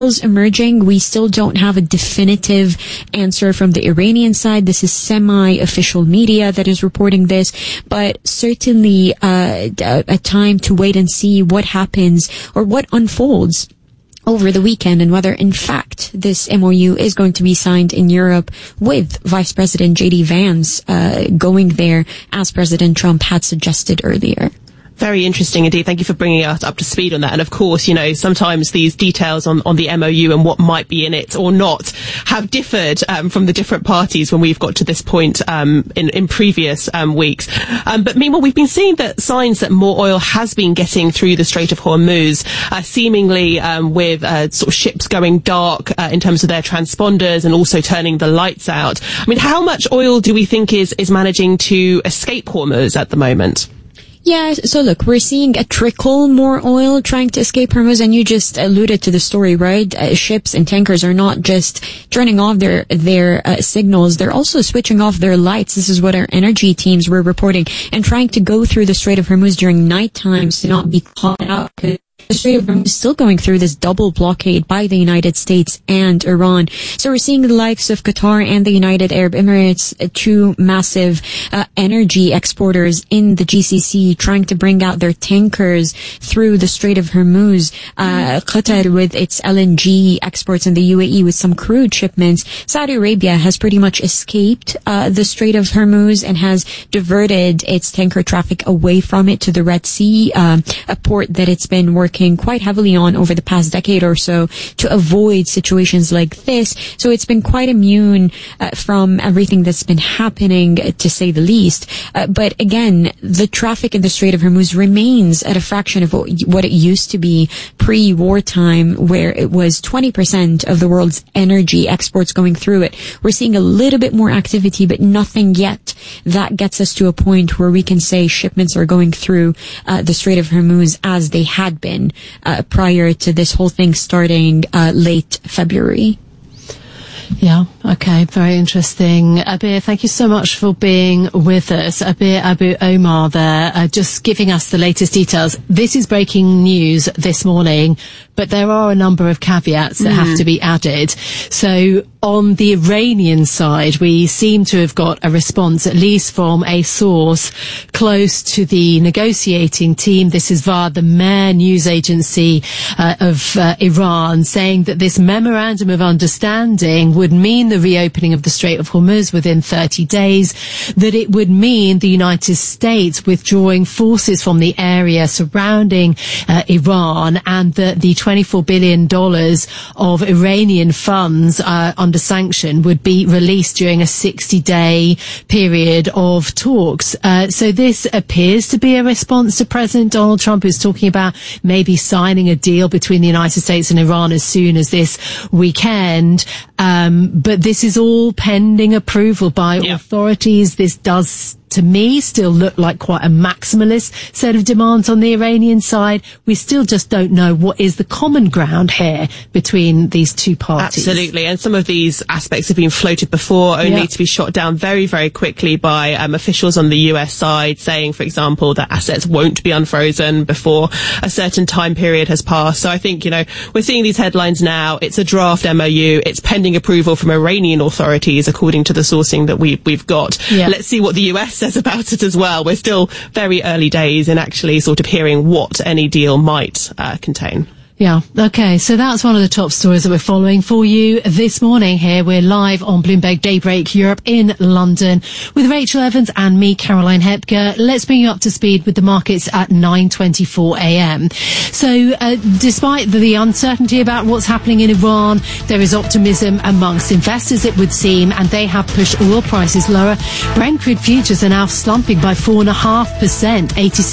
emerging. We still don't have a definitive answer from the Iranian side. This is semi-official media that is reporting this, but certainly a time to wait and see what happens or what unfolds over the weekend, and whether in fact this MOU is going to be signed in Europe, with Vice President J.D. Vance going there as President Trump had suggested earlier. Very interesting indeed. Thank you for bringing us up to speed on that. And of course, sometimes these details on the MOU and what might be in it or not have differed from the different parties when we've got to this point in previous weeks. But meanwhile, we've been seeing that signs that more oil has been getting through the Strait of Hormuz, seemingly with sort of ships going dark in terms of their transponders and also turning the lights out. I mean, how much oil do we think is managing to escape Hormuz at the moment? Yeah, so look, we're seeing a trickle more oil trying to escape Hormuz, and you just alluded to the story, right? Ships and tankers are not just turning off their signals, they're also switching off their lights. This is what our energy teams were reporting, and trying to go through the Strait of Hormuz during night times to not be caught out. The Strait of Hormuz is still going through this double blockade by the United States and Iran. So we're seeing the likes of Qatar and the United Arab Emirates, two massive energy exporters in the GCC, trying to bring out their tankers through the Strait of Hormuz. Qatar with its LNG exports, and the UAE with some crude shipments. Saudi Arabia has pretty much escaped the Strait of Hormuz and has diverted its tanker traffic away from it to the Red Sea, a port that it's been working quite heavily on over the past decade or so to avoid situations like this. So it's been quite immune from everything that's been happening, to say the least. But again, the traffic in the Strait of Hormuz remains at a fraction of what it used to be pre-wartime, where it was 20% of the world's energy exports going through it. We're seeing a little bit more activity, but nothing yet that gets us to a point where we can say shipments are going through the Strait of Hormuz as they had been prior to this whole thing starting late February. Yeah, okay, very interesting. Abir, thank you so much for being with us. Abir Abu Omar there, just giving us the latest details. This is breaking news this morning, but there are a number of caveats that have to be added. So on the Iranian side, we seem to have got a response, at least from a source close to the negotiating team. This is via the Mehr news agency of Iran, saying that this memorandum of understanding would mean the reopening of the Strait of Hormuz within 30 days, that it would mean the United States withdrawing forces from the area surrounding Iran, and that the $24 billion of Iranian funds under sanction would be released during a 60-day period of talks. So this appears to be a response to President Donald Trump, who's talking about maybe signing a deal between the United States and Iran as soon as this weekend. But this is all pending approval by authorities. This does, to me, still look like quite a maximalist set of demands on the Iranian side. We still just don't know what is the common ground here between these two parties. Absolutely. And some of these aspects have been floated before, only to be shot down very, very quickly by officials on the US side, saying, for example, that assets won't be unfrozen before a certain time period has passed. So I think, we're seeing these headlines now. It's a draft MOU. It's pending approval from Iranian authorities, according to the sourcing that we've got. Let's see what the US says about it as well. We're still very early days in actually sort of hearing what any deal might contain. Yeah. Okay. So that's one of the top stories that we're following for you this morning here. We're live on Bloomberg Daybreak Europe in London with Rachel Evans and me, Caroline Hepker. Let's bring you up to speed with the markets at 9:24 a.m. So, despite the uncertainty about what's happening in Iran, there is optimism amongst investors, it would seem, and they have pushed oil prices lower. Brent crude futures are now slumping by 4.5%,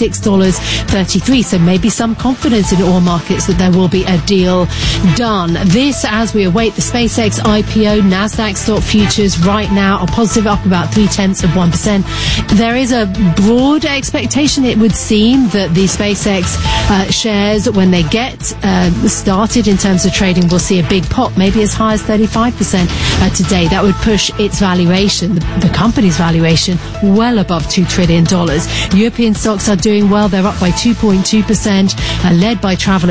$86.33. So maybe some confidence in oil markets that there will be a deal done. This as we await the SpaceX IPO. Nasdaq stock futures right now are positive, up about 0.3%. There is a broad expectation, it would seem, that the SpaceX shares, when they get started in terms of trading, will see a big pop, maybe as high as 35% today. That would push its valuation, the company's valuation, well above $2 trillion. European stocks are doing well. They're up by 2.2%, led by travel and leisure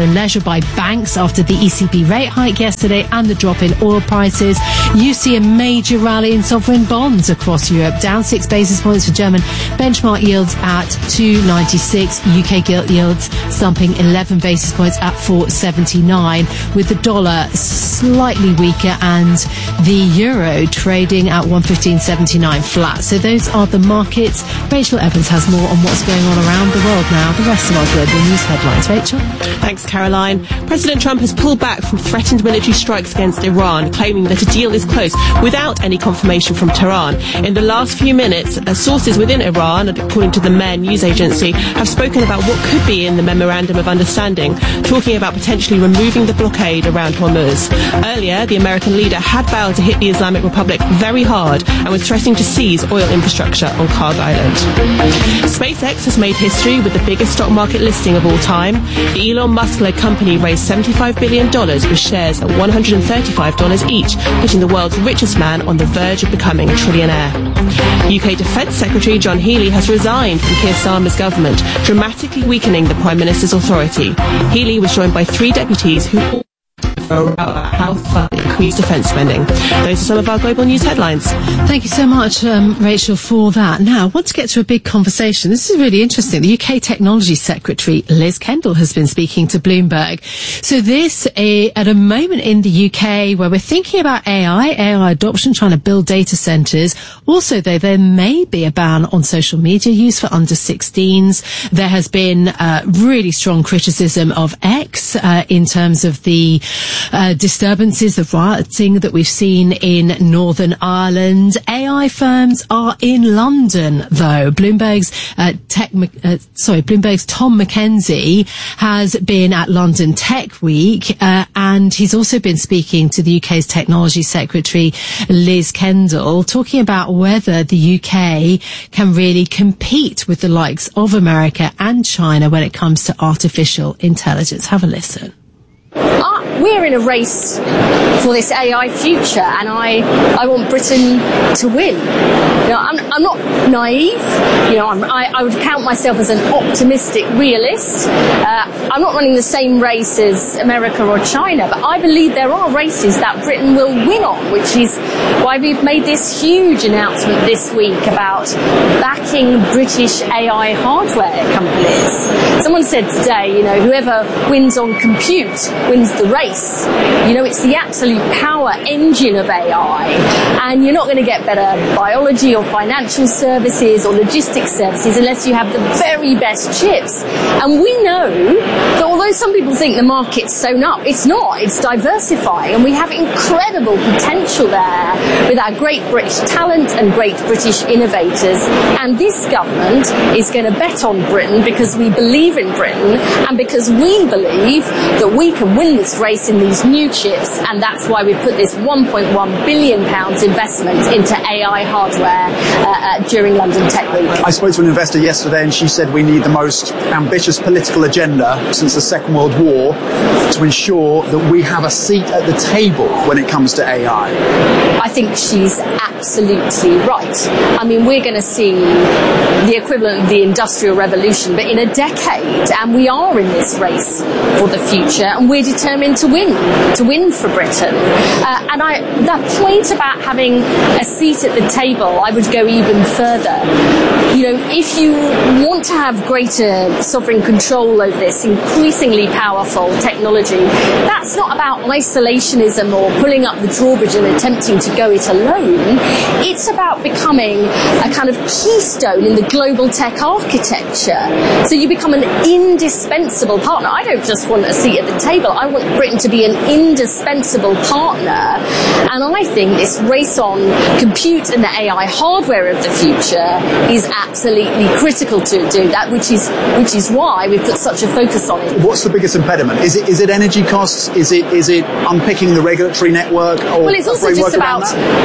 by banks after the ECB rate hike yesterday and the drop in oil prices. You see a major rally in sovereign bonds across Europe, down 6 basis points for German benchmark yields at 2.96. UK gilt yields slumping 11 basis points at 4.79, with the dollar slightly weaker and the euro trading at 115.79 flat. So those are the markets. Rachel Evans has more on what's going on around the world now. The rest of our global news headlines. Rachel? Thanks, Caroline. President Trump has pulled back from threatened military strikes against Iran, claiming that a deal is close without any confirmation from Tehran. In the last few minutes, sources within Iran, according to the MER news agency, have spoken about what could be in the Memorandum of Understanding, talking about potentially removing the blockade around Hormuz. Earlier, the American leader had vowed to hit the Islamic Republic very hard and was threatening to seize oil infrastructure on Kharg Island. SpaceX has made history with the biggest stock market listing of all time. The Elon Musk-led company raised $75 billion with shares at $135 each, putting the world's richest man on the verge of becoming a trillionaire. UK Defence Secretary John Healey has resigned from Keir Starmer's government, dramatically weakening the Prime Minister's authority. Healey was joined by 3 deputies who all about how to fund increased defence spending. Those are some of our global news headlines. Thank you so much, Rachel, for that. Now, I want to get to a big conversation. This is really interesting. The UK Technology Secretary, Liz Kendall, has been speaking to Bloomberg. So this, at a moment in the UK where we're thinking about AI adoption, trying to build data centres. Also, though, there may be a ban on social media use for under 16s. There has been really strong criticism of X in terms of the disturbances, the rioting that we've seen in Northern Ireland. AI firms are in London, though. Bloomberg's Tom McKenzie has been at London Tech Week, and he's also been speaking to the UK's Technology Secretary, Liz Kendall, talking about whether the UK can really compete with the likes of America and China when it comes to artificial intelligence. Have a listen. We're in a race for this AI future, and I want Britain to win. You know, I'm not naive. You know, I would count myself as an optimistic realist. I'm not running the same race as America or China, but I believe there are races that Britain will win on, which is why we've made this huge announcement this week about backing British AI hardware companies. Someone said today, you know, whoever wins on compute wins the race. You know, it's the absolute power engine of AI, and you're not going to get better biology or financial services or logistics services unless you have the very best chips. And we know that although some people think the market's sewn up, it's not. It's diversifying, and we have incredible potential there with our great British talent and great British innovators. And this government is going to bet on Britain because we believe in Britain and because we believe that we can win this race in these new chips, and that's why we've put this £1.1 billion investment into AI hardware during London Tech Week. I spoke to an investor yesterday, and she said we need the most ambitious political agenda since the Second World War to ensure that we have a seat at the table when it comes to AI. I think she's absolutely right. I mean, we're going to see the equivalent of the Industrial Revolution, but in a decade, and we are in this race for the future, and we're determined to win for Britain. And that point about having a seat at the table, I would go even further. You know, if you want to have greater sovereign control over this increasingly powerful technology, that's not about isolationism or pulling up the drawbridge and attempting to go it alone. It's about becoming a kind of keystone in the global tech architecture. So you become an indispensable partner. I don't just want a seat at the table. I want Britain to be an indispensable partner. And I think this race on compute and the AI hardware of the future is absolutely critical to do that, which is why we've put such a focus on it. What's the biggest impediment? Is it energy costs? Is it unpicking the regulatory network? Or well, it's also just about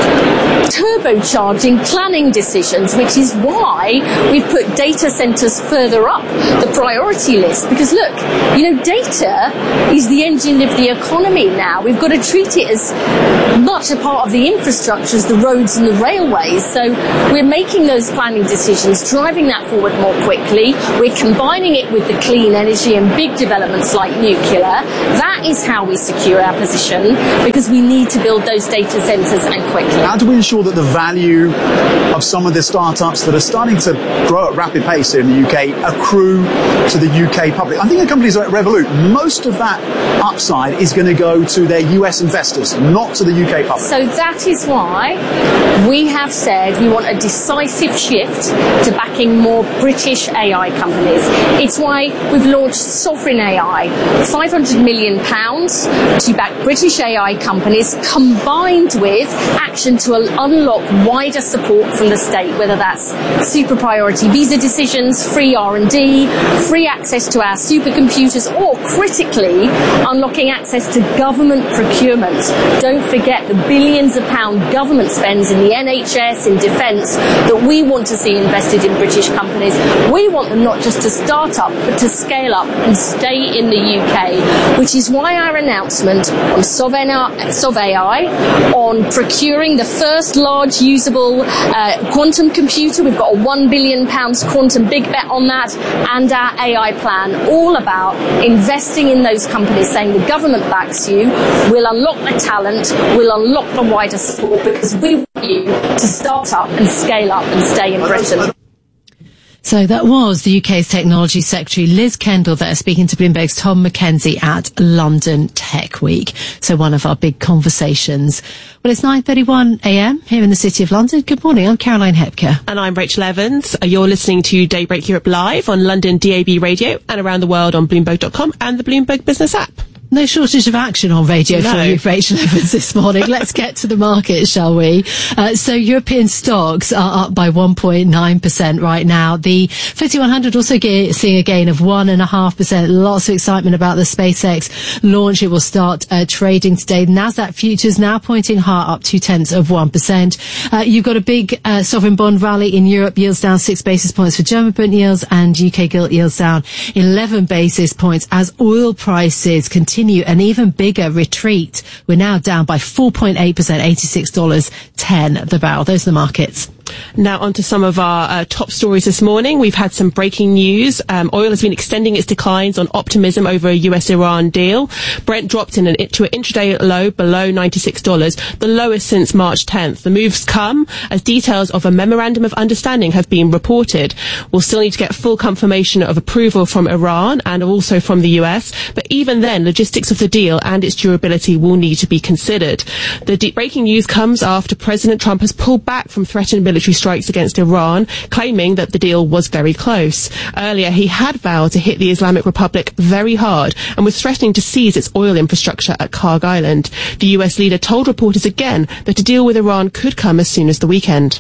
turbocharging planning decisions, which is why we've put data centres further up the priority list. Because look, you know, data is the engine of the the economy now. We've got to treat it as much a part of the infrastructure as the roads and the railways. So we're making those planning decisions, driving that forward more quickly. We're combining it with the clean energy and big developments like nuclear. That is how we secure our position, because we need to build those data centres and quickly. How do we ensure that the value of some of the startups that are starting to grow at rapid pace here in the UK accrue to the UK public? I think the companies like Revolut, most of that upside is going to go to their US investors, not to the UK public. So that is why we have said we want a decisive shift to backing more British AI companies. It's why we've launched Sovereign AI, £500 million to back British AI companies, combined with action to unlock wider support from the state, whether that's super priority visa decisions, free R&D, free access to our supercomputers, or critically unlocking access to government procurement. Don't forget the billions of pound government spends in the NHS, in defence, that we want to see invested in British companies. We want them not just to start up, but to scale up and stay in the UK, which is why our announcement on Sov AI, on procuring the first large usable quantum computer, we've got a £1 billion quantum big bet on that, and our AI plan, all about investing in those companies, saying the government backs you, we'll unlock the talent, we'll unlock the wider support, because we want you to start up and scale up and stay in Britain. So that was the UK's Technology Secretary Liz Kendall there, speaking to Bloomberg's Tom McKenzie at London Tech Week. So one of our big conversations. Well, it's 9:31am here in the City of London. Good morning, I'm Caroline Hepker. And I'm Rachel Evans. You're listening to Daybreak Europe live on London DAB radio and around the world on Bloomberg.com and the Bloomberg Business app. No shortage of action on radio for you, Rachel Evans, this morning. Let's get to the market, shall we? So European stocks are up by 1.9% right now. The FTSE 100 also seeing a gain of 1.5%. Lots of excitement about the SpaceX launch. It will start trading today. Nasdaq futures now pointing higher, up 0.2%. You've got a big sovereign bond rally in Europe. Yields down 6 basis points for German bond yields, and UK gilt yields down 11 basis points as oil prices continue an even bigger retreat. We're now down by 4.8%, $86.10 the barrel. Those are the markets. Now on to some of our top stories this morning. We've had some breaking news. Oil has been extending its declines on optimism over a US-Iran deal. Brent dropped to an intraday low below $96, the lowest since March 10th. The moves come as details of a memorandum of understanding have been reported. We'll still need to get full confirmation of approval from Iran and also from the US, but even then, logistics of the deal and its durability will need to be considered. The breaking news comes after President Trump has pulled back from threatened military strikes against Iran, claiming that the deal was very close. Earlier, he had vowed to hit the Islamic Republic very hard and was threatening to seize its oil infrastructure at Karg Island. The US leader told reporters again that a deal with Iran could come as soon as the weekend.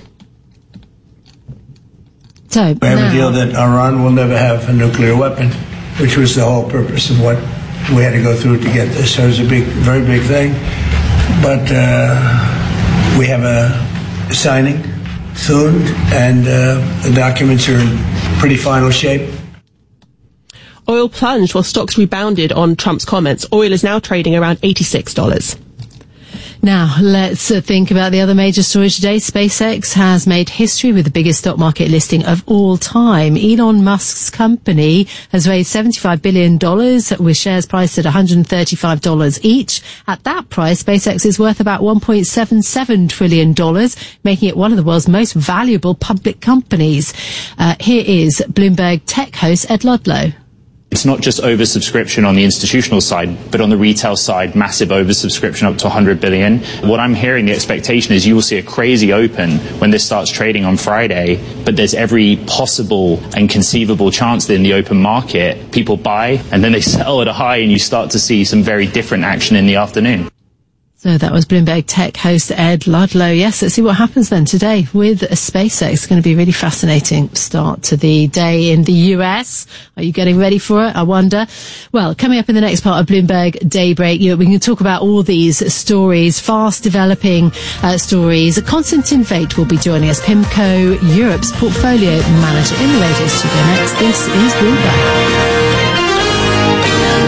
So we have a deal that Iran will never have a nuclear weapon, which was the whole purpose of what we had to go through to get this. So it was a very big thing. But we have a signing soon, and the documents are in pretty final shape. Oil plunged while stocks rebounded on Trump's comments. Oil is now trading around $86. Now, let's think about the other major story today. SpaceX has made history with the biggest stock market listing of all time. Elon Musk's company has raised $75 billion with shares priced at $135 each. At that price, SpaceX is worth about $1.77 trillion, making it one of the world's most valuable public companies. Here is Bloomberg tech host Ed Ludlow. It's not just oversubscription on the institutional side, but on the retail side, massive oversubscription up to 100 billion. What I'm hearing, the expectation is you will see a crazy open when this starts trading on Friday, but there's every possible and conceivable chance that in the open market, people buy and then they sell at a high and you start to see some very different action in the afternoon. So that was Bloomberg tech host Ed Ludlow. Yes, let's see what happens then today with SpaceX. It's going to be a really fascinating start to the day in the US. Are you getting ready for it? I wonder. Well, coming up in the next part of Bloomberg Daybreak, we can talk about all these stories, fast developing stories. Konstantin Veit will be joining us, PIMCO Europe's portfolio manager in the radio studio next. This is Bloomberg.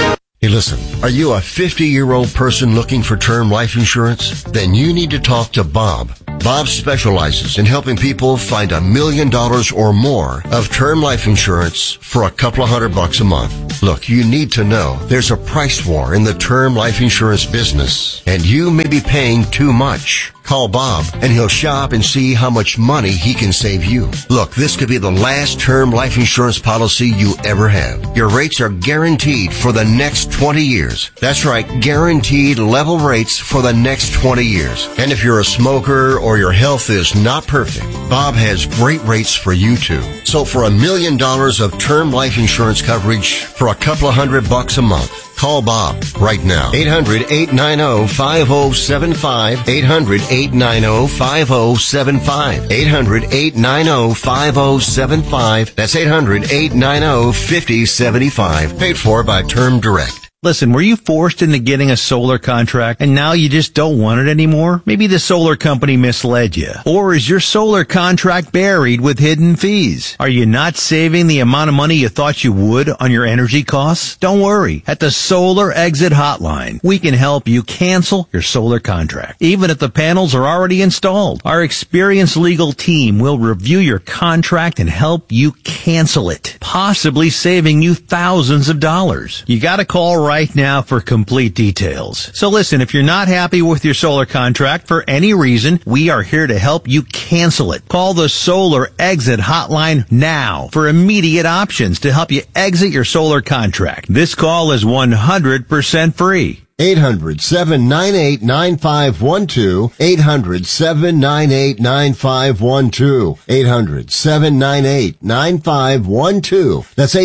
Hey, listen, are you a 50-year-old person looking for term life insurance? Then you need to talk to Bob. Bob specializes in helping people find $1 million or more of term life insurance for a couple of $100 a month. Look, you need to know there's a price war in the term life insurance business, and you may be paying too much. Call Bob, and he'll shop and see how much money he can save you. Look, this could be the last term life insurance policy you ever have. Your rates are guaranteed for the next 20 years. That's right, guaranteed level rates for the next 20 years. And if you're a smoker or your health is not perfect, Bob has great rates for you too. So for $1 million of term life insurance coverage for a couple of $100 a month, call Bob right now. 800-890-5075. 800-890-5075. 800-890-5075. That's 800-890-5075. Paid for by Term Direct. Listen, were you forced into getting a solar contract and now you just don't want it anymore? Maybe the solar company misled you. Or is your solar contract buried with hidden fees? Are you not saving the amount of money you thought you would on your energy costs? Don't worry. At the Solar Exit Hotline, we can help you cancel your solar contract, even if the panels are already installed. Our experienced legal team will review your contract and help you cancel it, possibly saving you thousands of dollars. You gotta call right now for complete details. So listen, if you're not happy with your solar contract for any reason, we are here to help you cancel it. Call the Solar Exit Hotline now for immediate options to help you exit your solar contract. This call is 100% free. 800-798-9512. 800-798-9512. 800-798-9512. That's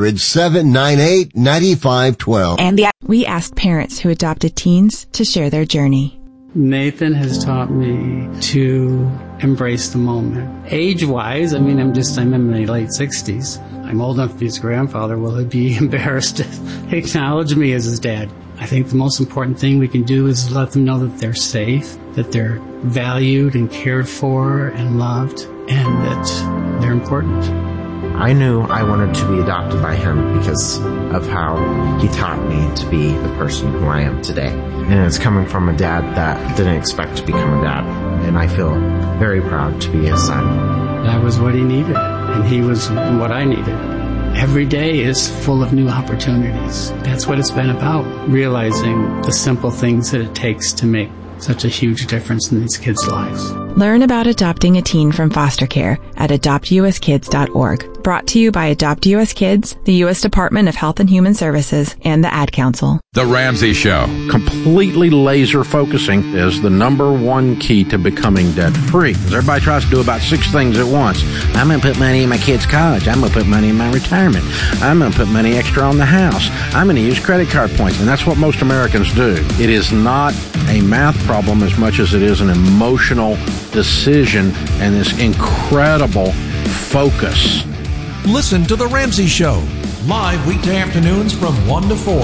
800-798-9512. And we asked parents who adopted teens to share their journey. Nathan has taught me to embrace the moment. Age-wise, I'm in my late 60s. I'm old enough to be his grandfather. Will he be embarrassed to acknowledge me as his dad? I think the most important thing we can do is let them know that they're safe, that they're valued and cared for and loved, and that they're important. I knew I wanted to be adopted by him because of how he taught me to be the person who I am today. And it's coming from a dad that didn't expect to become a dad. And I feel very proud to be his son. That was what he needed, and he was what I needed. Every day is full of new opportunities. That's what it's been about, realizing the simple things that it takes to make such a huge difference in these kids' lives. Learn about adopting a teen from foster care at adoptuskids.org. Brought to you by Adopt US Kids, the U.S. Department of Health and Human Services, and the Ad Council. The Ramsey Show. Completely laser focusing is the number one key to becoming debt-free. Because everybody tries to do about 6 things at once. I'm going to put money in my kid's college. I'm going to put money in my retirement. I'm going to put money extra on the house. I'm going to use credit card points. And that's what most Americans do. It is not a math problem as much as it is an emotional decision and this incredible focus. Listen to The Ramsey Show, live weekday afternoons from 1 to 4.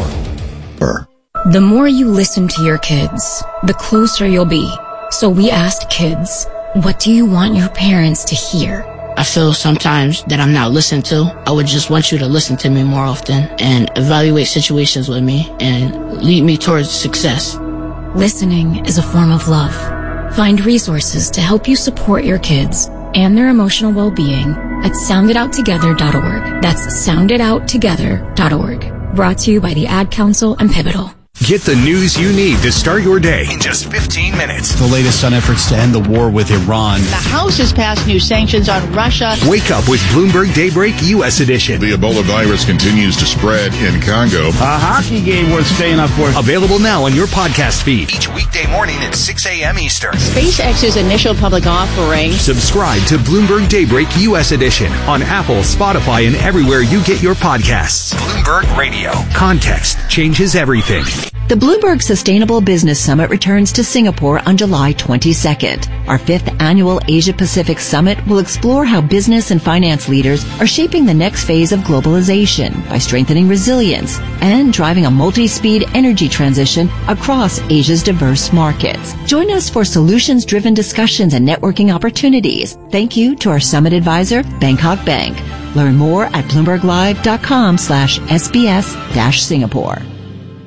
The more you listen to your kids, the closer you'll be. So we asked kids, what do you want your parents to hear? I feel sometimes that I'm not listened to. I would just want you to listen to me more often and evaluate situations with me and lead me towards success. Listening is a form of love. Find resources to help you support your kids and their emotional well-being at sounditouttogether.org. That's sounditouttogether.org. Brought to you by the Ad Council and Pivotal. Get the news you need to start your day in just 15 minutes. The latest on efforts to end the war with Iran. The House has passed new sanctions on Russia. Wake up with Bloomberg Daybreak U.S. edition. The Ebola virus continues to spread in Congo. A hockey game worth staying up for. Available now on your podcast feed. Each weekday morning at 6 a.m. Eastern. SpaceX's initial public offering. Subscribe to Bloomberg Daybreak U.S. edition on Apple, Spotify, and everywhere you get your podcasts. Bloomberg Radio. Context changes everything. The Bloomberg Sustainable Business Summit returns to Singapore on July 22nd. Our 5th annual Asia-Pacific Summit will explore how business and finance leaders are shaping the next phase of globalization by strengthening resilience and driving a multi-speed energy transition across Asia's diverse markets. Join us for solutions-driven discussions and networking opportunities. Thank you to our summit advisor, Bangkok Bank. Learn more at BloombergLive.com/SBS-Singapore.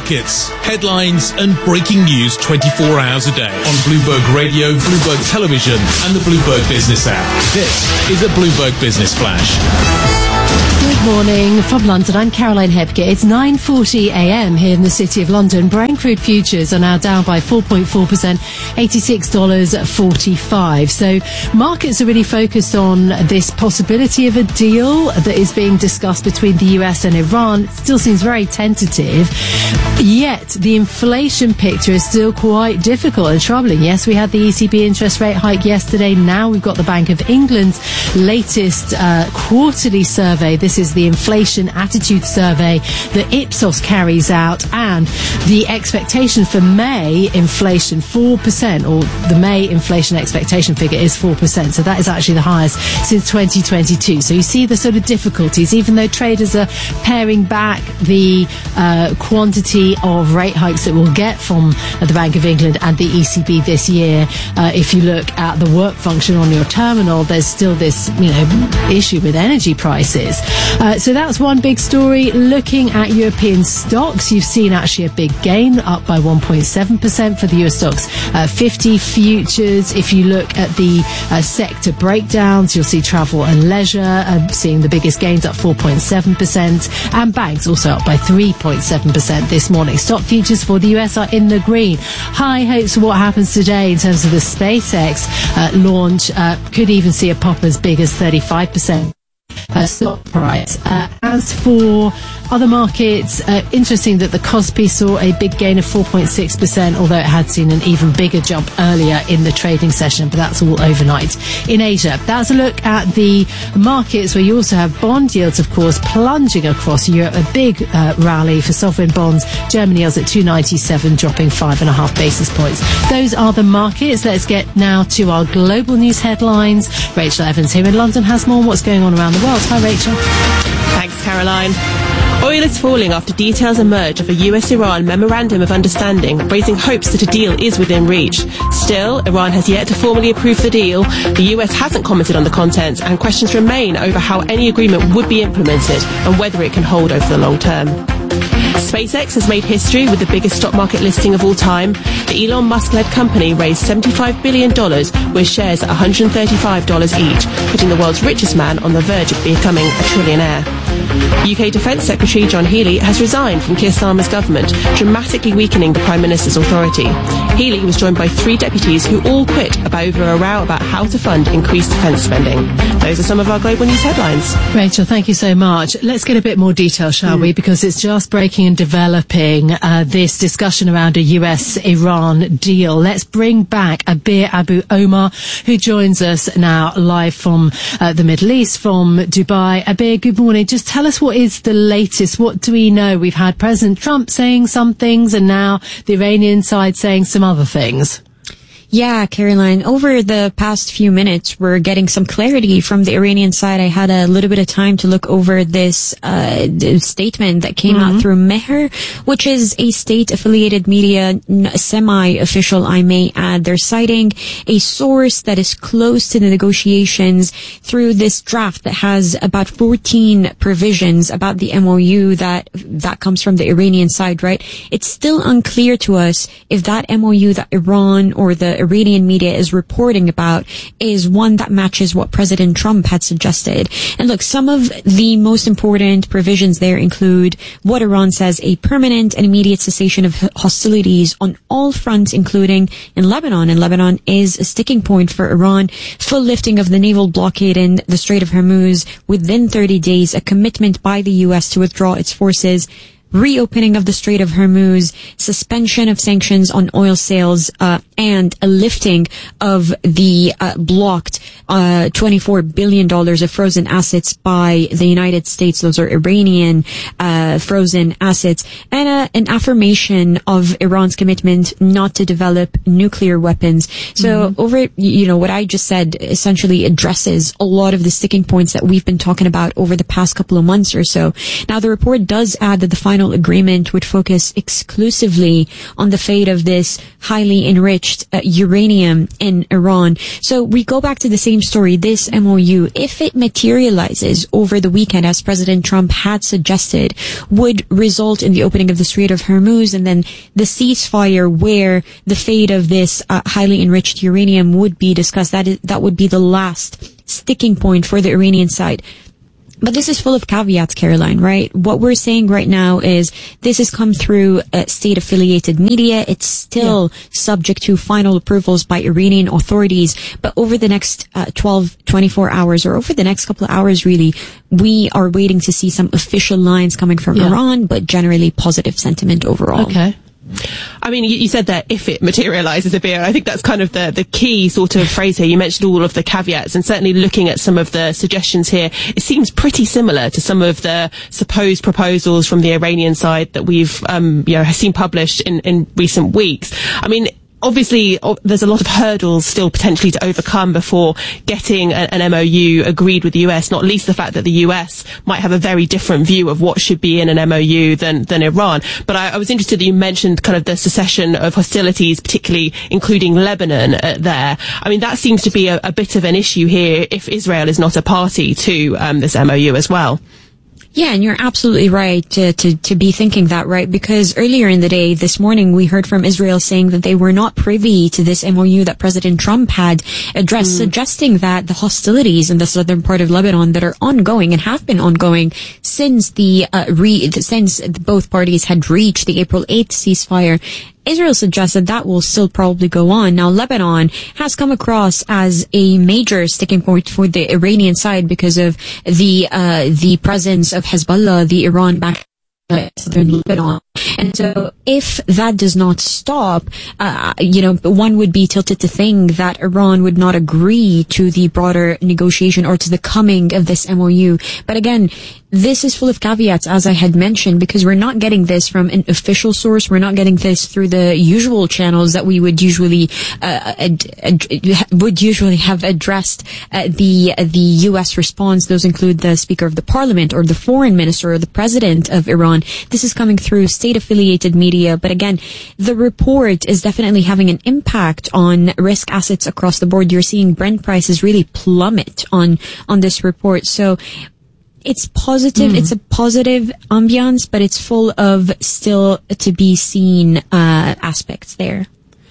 markets, headlines and breaking news 24 hours a day on Bloomberg Radio, Bloomberg Television and the Bloomberg Business app. This is a Bloomberg Business Flash. Good morning from London. I'm Caroline Hepke. It's 9:40 a.m. here in the City of London. Brent crude futures are now down by 4.4%, $86.45. So markets are really focused on this possibility of a deal that is being discussed between the US and Iran. It still seems very tentative. Yet the inflation picture is still quite difficult and troubling. Yes, we had the ECB interest rate hike yesterday. Now we've got the Bank of England's latest quarterly survey. This is the inflation attitude survey that Ipsos carries out, and the expectation for May inflation 4%, or the May inflation expectation figure is 4%. So that is actually the highest since 2022. So you see the sort of difficulties, even though traders are paring back the quantity of rate hikes that we'll get from the Bank of England and the ECB this year. If you look at the work function on your terminal, there's still this, issue with energy prices. So that's one big story. Looking at European stocks, you've seen actually a big gain, up by 1.7% for the US stocks 50 futures. If you look at the sector breakdowns, you'll see travel and leisure seeing the biggest gains, up 4.7%, and banks also up by 3.7% this morning. Stock futures for the US are in the green. High hopes for what happens today in terms of the SpaceX launch. Could even see a pop as big as 35%. Stock price. As for other markets, interesting that the Kospi saw a big gain of 4.6%, although it had seen an even bigger jump earlier in the trading session, but that's all overnight in Asia. That's a look at the markets, where you also have bond yields, of course, plunging across Europe. A big rally for sovereign bonds. Germany yields at 297, dropping 5.5 basis points. Those are the markets. Let's get now to our global news headlines. Rachel Evans here in London has more on what's going on around the world. Hi, Rachel. Thanks, Caroline. Oil is falling after details emerge of a US-Iran memorandum of understanding, raising hopes that a deal is within reach. Still, Iran has yet to formally approve the deal. The US hasn't commented on the contents, and questions remain over how any agreement would be implemented and whether it can hold over the long term. SpaceX has made history with the biggest stock market listing of all time. The Elon Musk-led company raised $75 billion with shares at $135 each, putting the world's richest man on the verge of becoming a trillionaire. UK Defence Secretary John Healey has resigned from Keir Starmer's government, dramatically weakening the Prime Minister's authority. Healey was joined by 3 deputies who all quit over a row about how to fund increased defence spending. Those are some of our global news headlines. Rachel, thank you so much. Let's get a bit more detail, shall we? Because it's just breaking and developing this discussion around a US-Iran deal. Let's bring back Abir Abu Omar, who joins us now live from the Middle East, from Dubai. Abir, good morning. Just tell us, what is the latest? What do we know? We've had President Trump saying some things, and now the Iranian side saying some other things. Yeah, Caroline, over the past few minutes, we're getting some clarity from the Iranian side. I had a little bit of time to look over this statement that came out through Mehr, which is a state-affiliated media, semi-official, I may add. They're citing a source that is close to the negotiations through this draft that has about 14 provisions about the MOU that comes from the Iranian side, right? It's still unclear to us if that MOU that Iran or the Iranian media is reporting about is one that matches what President Trump had suggested. And look, some of the most important provisions there include what Iran says: a permanent and immediate cessation of hostilities on all fronts, including in Lebanon. And Lebanon is a sticking point for Iran. Full lifting of the naval blockade in the Strait of Hormuz within 30 days, a commitment by the U.S. to withdraw its forces, reopening of the Strait of Hormuz, suspension of sanctions on oil sales, and a lifting of the blocked $24 billion of frozen assets by the United States. Those are Iranian frozen assets, and an affirmation of Iran's commitment not to develop nuclear weapons. So over, what I just said essentially addresses a lot of the sticking points that we've been talking about over the past couple of months or so. Now, the report does add that the final final agreement would focus exclusively on the fate of this highly enriched uranium in Iran. So we go back to the same story. This MOU, if it materializes over the weekend, as President Trump had suggested, would result in the opening of the Strait of Hormuz and then the ceasefire where the fate of this highly enriched uranium would be discussed. That would be the last sticking point for the Iranian side. But this is full of caveats, Caroline, right? What we're saying right now is this has come through state-affiliated media. It's still subject to final approvals by Iranian authorities. But over the next 24 hours, or over the next couple of hours, really, we are waiting to see some official lines coming from Iran, but generally positive sentiment overall. Okay. I mean, you said that if it materialises, Abir, I think that's kind of the key sort of phrase here. You mentioned all of the caveats, and certainly looking at some of the suggestions here, it seems pretty similar to some of the supposed proposals from the Iranian side that we've, seen published in recent weeks. I mean, obviously, there's a lot of hurdles still potentially to overcome before getting an MOU agreed with the US, not least the fact that the US might have a very different view of what should be in an MOU than Iran. But I was interested that you mentioned kind of the cessation of hostilities, particularly including Lebanon there. I mean, that seems to be a bit of an issue here if Israel is not a party to this MOU as well. Yeah, and you're absolutely right to be thinking that, right? Because earlier in the day, this morning, we heard from Israel saying that they were not privy to this MOU that President Trump had addressed, suggesting that the hostilities in the southern part of Lebanon that are ongoing and have been ongoing since since both parties had reached the April 8th ceasefire, Israel suggests that will still probably go on. Now, Lebanon has come across as a major sticking point for the Iranian side because of the presence of Hezbollah, the Iran-backed southern Lebanon. And so if that does not stop, one would be tilted to think that Iran would not agree to the broader negotiation or to the coming of this MOU. But again, this is full of caveats, as I had mentioned, because we're not getting this from an official source. We're not getting this through the usual channels that we would usually have addressed the U.S. response. Those include the Speaker of the Parliament or the Foreign Minister or the President of Iran. This is coming through state-affiliated media. But again, the report is definitely having an impact on risk assets across the board. You're seeing Brent prices really plummet on this report. So it's positive. It's a positive ambiance, but it's full of still to be seen aspects there.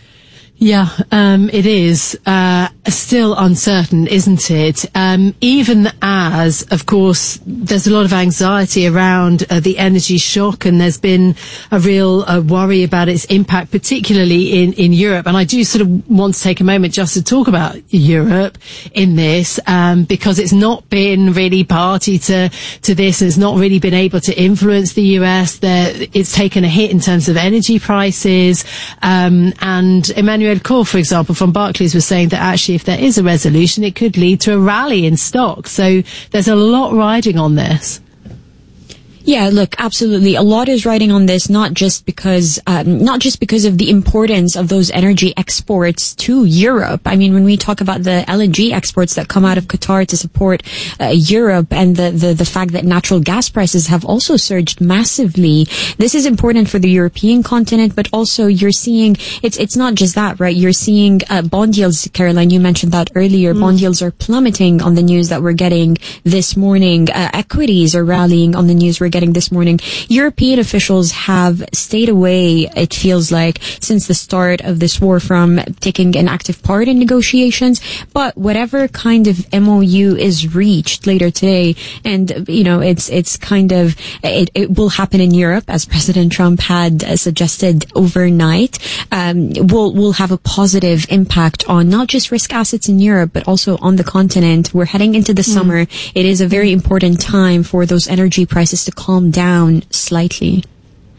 Yeah, it is still uncertain, isn't it? Even as, of course, there's a lot of anxiety around the energy shock, and there's been a real worry about its impact, particularly in Europe. And I do sort of want to take a moment just to talk about Europe in this, because it's not been really party to this. It's not really been able to influence the US. It's taken a hit in terms of energy prices, and Emmanuel Cole, for example, from Barclays was saying that actually if there is a resolution, it could lead to a rally in stocks. So there's a lot riding on this. Yeah, look, absolutely. A lot is riding on this, not just because of the importance of those energy exports to Europe. I mean, when we talk about the LNG exports that come out of Qatar to support Europe, and the fact that natural gas prices have also surged massively, this is important for the European continent. But also, you're seeing it's not just that, right? You're seeing bond yields. Caroline, you mentioned that earlier. Bond yields are plummeting on the news that we're getting this morning. Equities are rallying on the news we're getting this morning. European officials have stayed away, it feels like, since the start of this war from taking an active part in negotiations. But whatever kind of MOU is reached later today, and it's kind of it will happen in Europe, as President Trump had suggested overnight, will have a positive impact on not just risk assets in Europe, but also on the continent. We're heading into the summer. It is a very important time for those energy prices to calm down slightly.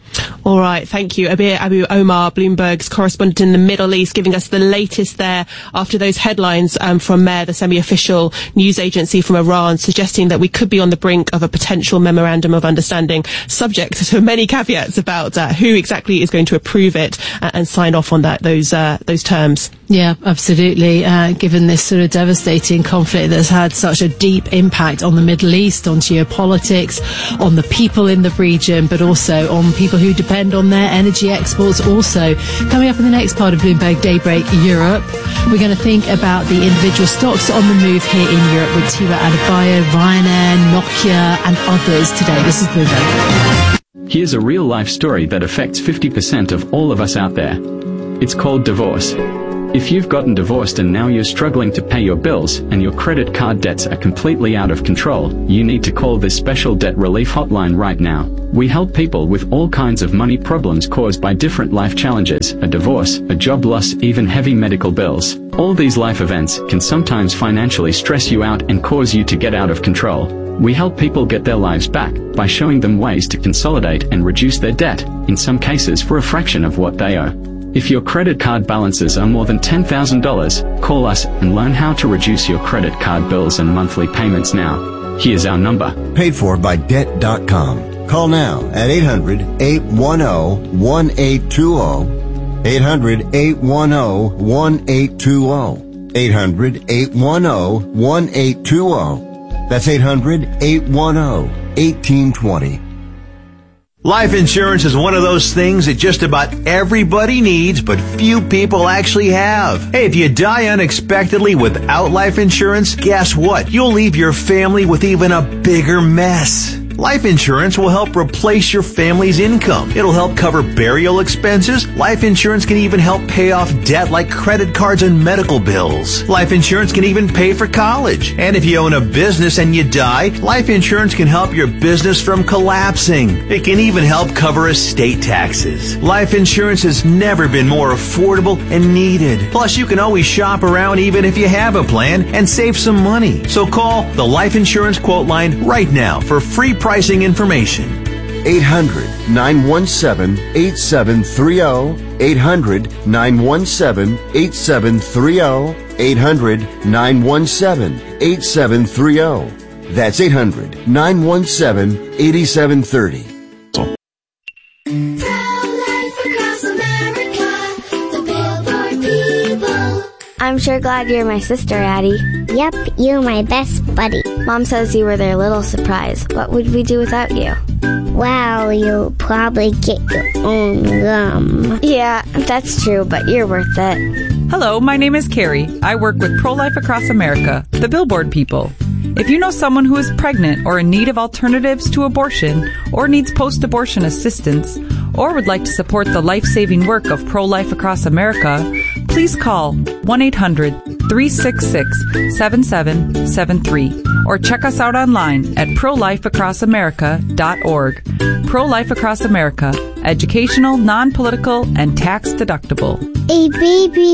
All right, thank you. Abir Abu Omar, Bloomberg's correspondent in the Middle East, giving us the latest there after those headlines from MER, the semi-official news agency from Iran, suggesting that we could be on the brink of a potential memorandum of understanding, subject to many caveats about who exactly is going to approve it and sign off on those terms. Yeah, absolutely. Given this sort of devastating conflict that's had such a deep impact on the Middle East, on geopolitics, on the people in the region, but also on people who depend on their energy exports also. Coming up in the next part of Bloomberg Daybreak Europe, we're going to think about the individual stocks on the move here in Europe with Tiwa Adebayo, Ryanair, Nokia and others today. This is Bloomberg. Here's a real-life story that affects 50% of all of us out there. It's called divorce. If you've gotten divorced and now you're struggling to pay your bills and your credit card debts are completely out of control, you need to call this special debt relief hotline right now. We help people with all kinds of money problems caused by different life challenges, a divorce, a job loss, even heavy medical bills. All these life events can sometimes financially stress you out and cause you to get out of control. We help people get their lives back by showing them ways to consolidate and reduce their debt, in some cases for a fraction of what they owe. If your credit card balances are more than $10,000, call us and learn how to reduce your credit card bills and monthly payments now. Here's our number. Paid for by Debt.com. Call now at 800-810-1820. 800-810-1820. 800-810-1820. That's 800-810-1820. Life insurance is one of those things that just about everybody needs, but few people actually have. Hey, if you die unexpectedly without life insurance, guess what? You'll leave your family with even a bigger mess. Life insurance will help replace your family's income. It'll help cover burial expenses. Life insurance can even help pay off debt like credit cards and medical bills. Life insurance can even pay for college. And if you own a business and you die, life insurance can help your business from collapsing. It can even help cover estate taxes. Life insurance has never been more affordable and needed. Plus, you can always shop around even if you have a plan and save some money. So call the Life Insurance Quote Line right now for free pricing information. 800-917-8730. 800-917-8730. 800-917-8730. That's 800-917-8730. I'm sure glad you're my sister, Addie. Yep, you're my best buddy. Mom says you were their little surprise. What would we do without you? Well, you'll probably get your own gum. Yeah, that's true, but you're worth it. Hello, my name is Carrie. I work with Pro-Life Across America, the Billboard people. If you know someone who is pregnant or in need of alternatives to abortion or needs post-abortion assistance or would like to support the life-saving work of Pro-Life Across America, please call 1-800-366-7773 or check us out online at prolifeacrossamerica.org. Pro-Life Across America, educational, non-political, and tax-deductible. A baby